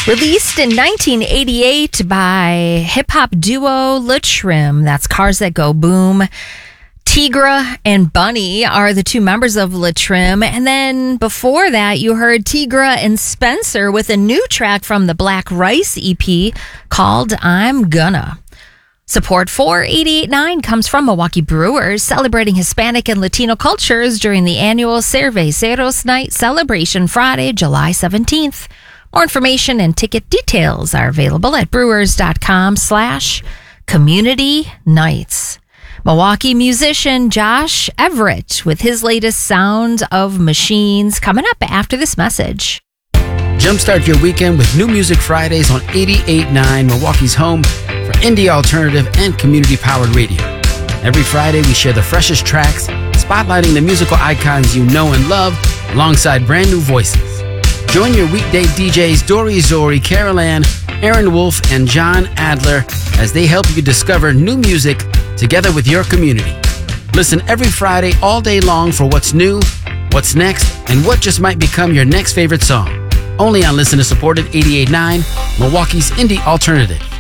Released in 1988 by hip-hop duo Latrim. That's Cars That Go Boom. Tigra and Bunny are the two members of Latrim. And then before that, you heard Tigra and Spencer with a new track from the Black Rice EP called I'm Gonna. Support for 88.9 comes from Milwaukee Brewers, celebrating Hispanic and Latino cultures during the annual Cerveceros Night celebration Friday, July 17th. More information and ticket details are available at brewers.com/community nights. Milwaukee musician Josh Everett with his latest Sound of Machines coming up after this message. Jumpstart your weekend with New Music Fridays on 88.9, Milwaukee's home for indie alternative and community-powered radio. Every Friday, we share the freshest tracks, spotlighting the musical icons you know and love, alongside brand new voices. Join your weekday DJs Dori Zori, Carol Ann, Aaron Wolf, and John Adler as they help you discover new music together with your community. Listen every Friday all day long for what's new, what's next, and what just might become your next favorite song. Only on listener-supported 88.9, Milwaukee's indie alternative.